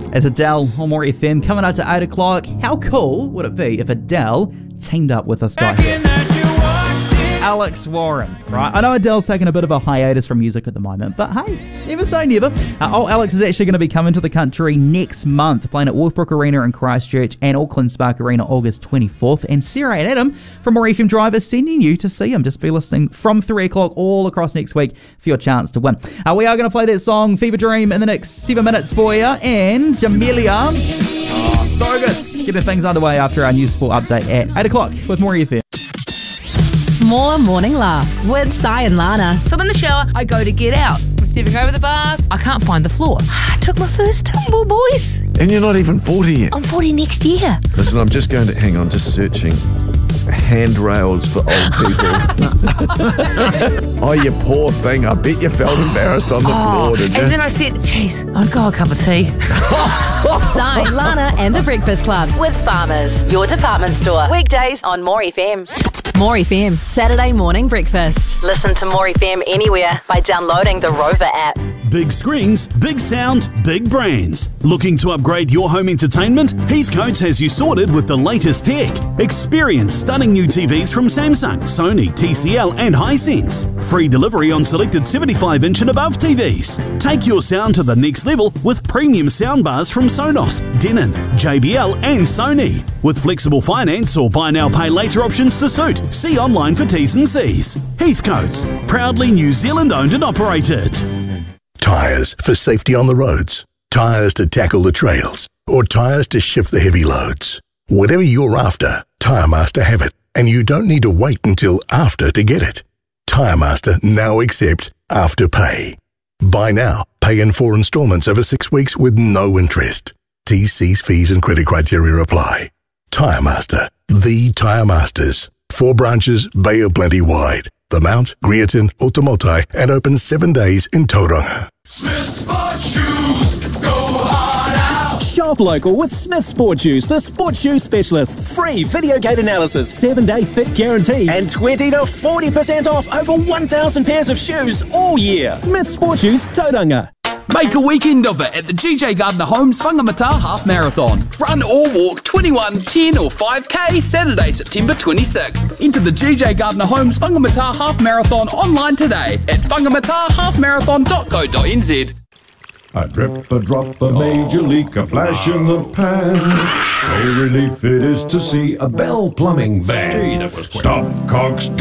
It's Adele on More FM coming up to 8 o'clock. How cool would it be if Adele teamed up with this guy here? Alex Warren, right? I know Adele's taking a bit of a hiatus from music at the moment, but hey, never say never. Alex is actually going to be coming to the country next month, playing at Wolfbrook Arena in Christchurch and Auckland Spark Arena August 24th. And Sarah and Adam from More FM Drive are sending you to see him. Just be listening from 3 o'clock all across next week for your chance to win. We are going to play that song, Fever Dream, in the next 7 minutes for you. And Jamelia, so good, getting things underway after our news sport update at 8 o'clock with More FM. More morning laughs with Si and Lana. So I'm in the shower, I go to get out. I'm stepping over the bath, I can't find the floor. I took my first tumble, boys. And you're not even 40 yet. I'm 40 next year. Listen, I'm just going to, hang on, just searching handrails for old people. Oh, you poor thing. I bet you felt embarrassed on the floor, did you? And then I said, geez, I'd go a cup of tea. Si, Lana and the Breakfast Club with Farmers, your department store. Weekdays on More FM. More FM, Saturday morning breakfast. Listen to More FM anywhere by downloading the Rover app. Big screens, big sound, big brands. Looking to upgrade your home entertainment? Heathcote's has you sorted with the latest tech. Experience stunning new TVs from Samsung, Sony, TCL and Hisense. Free delivery on selected 75-inch and above TVs. Take your sound to the next level with premium soundbars from Sonos, Denon, JBL and Sony. With flexible finance or buy now pay later options to suit. See online for T's and C's. Heathcote's, proudly New Zealand owned and operated. Tyres for safety on the roads, tyres to tackle the trails, or tyres to shift the heavy loads. Whatever you're after, Tyremaster have it, and you don't need to wait until after to get it. Tyremaster now accept Afterpay. Buy now, pay in 4 instalments over 6 weeks with no interest. T's, C's, fees and credit criteria apply. Tyremaster, the Tyremasters. 4 branches, Bay of Plenty wide. The Mount, Greerton, Otamotai, and open 7 days in Tauranga. Smith Sport Shoes, go hard out. Shop local with Smith Sport Shoes, the sports shoe specialists. Free video gate analysis, 7-day fit guarantee, and 20 to 40% off over 1,000 pairs of shoes all year. Smith Sport Shoes, Tauranga. Make a weekend of it at the GJ Gardner Homes Whangamata Half Marathon. Run or walk 21, 10 or 5k Saturday, September 26th. Enter the GJ Gardner Homes Whangamata Half Marathon online today at whangamatarhalfmarathon.co.nz. A drip, a drop, a major leak, a flash in the pan. Oh, relief it is to see a Bell Plumbing van. Stop, cogs,